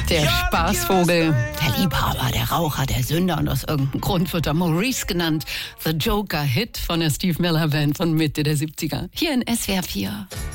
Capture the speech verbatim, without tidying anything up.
Der Spaßvogel, der Liebhaber, der Raucher, der Sünder und aus irgendeinem Grund wird er Maurice genannt. The Joker, Hit von der Steve Miller Band von Mitte der siebziger. Hier in S W R vier.